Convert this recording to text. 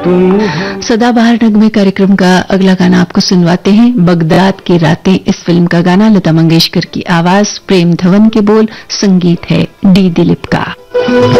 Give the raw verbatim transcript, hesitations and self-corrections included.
सदाबहार नगमे कार्यक्रम का अगला गाना आपको सुनवाते हैं। बगदाद की रातें इस फिल्म का गाना, लता मंगेशकर की आवाज, प्रेम धवन के बोल, संगीत है डी दिलीप का।